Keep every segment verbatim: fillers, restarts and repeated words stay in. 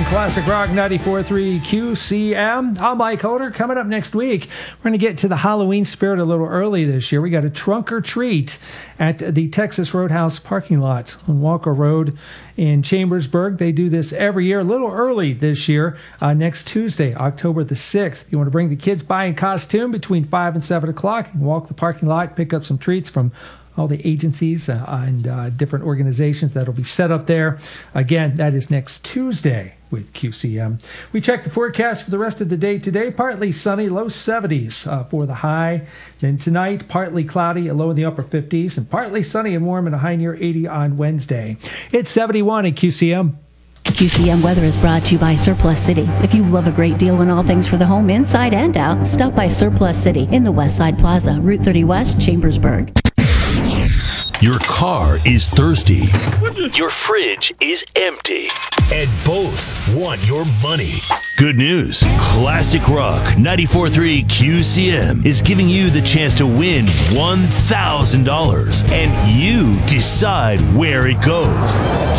Classic Rock ninety-four point three Q C M. I'm Mike Holder. Coming up next week, we're going to get to the Halloween spirit a little early this year. We got a trunk or treat at the Texas Roadhouse parking lot on Walker Road in Chambersburg. They do this every year, a little early this year, uh, next Tuesday, October the sixth. If you want to bring the kids by in costume between five and seven o'clock, you can walk the parking lot, pick up some treats from all the agencies uh, and uh, different organizations that will be set up there. Again, that is next Tuesday with Q C M. We check the forecast for the rest of the day today. Partly sunny, low seventies uh, for the high. Then tonight, partly cloudy, a low in the upper fifties, and partly sunny and warm and a high near eighty on Wednesday. It's seventy-one at Q C M. Q C M weather is brought to you by Surplus City. If you love a great deal in all things for the home, inside and out, stop by Surplus City in the West Side Plaza, Route thirty West, Chambersburg. Your car is thirsty. Your fridge is empty. And both want your money. Good news. Classic Rock ninety-four point three Q C M is giving you the chance to win one thousand dollars. And you decide where it goes.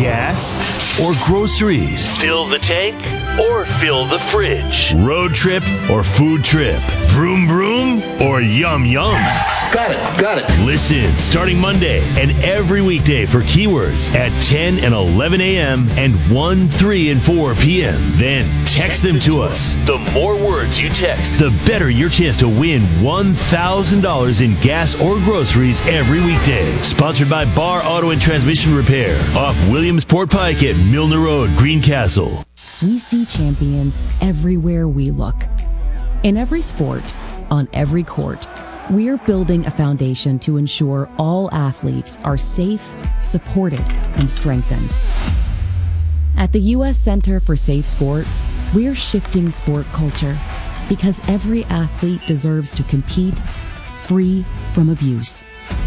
Gas or groceries? Fill the tank or fill the fridge? Road trip or food trip? Vroom vroom or yum yum? Got it, got it. Listen starting Monday and every weekday for keywords at ten and eleven a.m. and one, three, and four p.m. Then text them to us. The more words you text, the better your chance to win one thousand dollars in gas or groceries every weekday. Sponsored by Bar Auto and Transmission Repair off Williamsport Pike at Milner Road, Greencastle. We see champions everywhere we look. In every sport, on every court, we're building a foundation to ensure all athletes are safe, supported, and strengthened. At the U S Center for Safe Sport, we're shifting sport culture because every athlete deserves to compete free from abuse.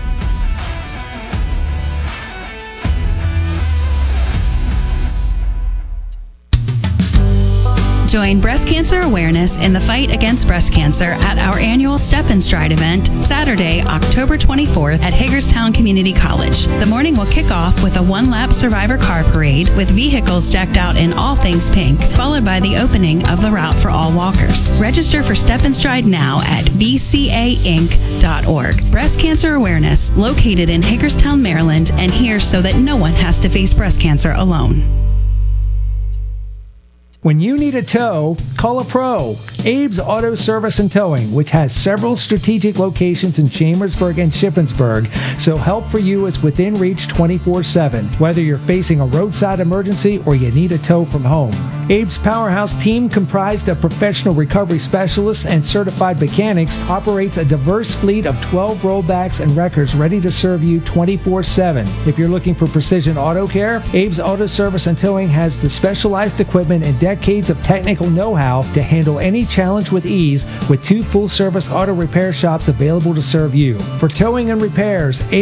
Join breast cancer awareness in the fight against breast cancer at our annual Step and Stride event, Saturday, October twenty-fourth at Hagerstown Community College. The morning will kick off with a one-lap survivor car parade with vehicles decked out in all things pink, followed by the opening of the route for all walkers. Register for Step and Stride now at b c a inc dot org. Breast cancer awareness, located in Hagerstown, Maryland, and here so that no one has to face breast cancer alone. When you need a tow, call a pro. Abe's Auto Service and Towing, which has several strategic locations in Chambersburg and Shippensburg, so help for you is within reach twenty-four seven. Whether you're facing a roadside emergency or you need a tow from home. Abe's Powerhouse team, comprised of professional recovery specialists and certified mechanics, operates a diverse fleet of twelve rollbacks and wreckers ready to serve you twenty-four seven. If you're looking for precision auto care, Abe's Auto Service and Towing has the specialized equipment and decades of technical know-how to handle any challenge with ease, with two full-service auto repair shops available to serve you. For towing and repairs,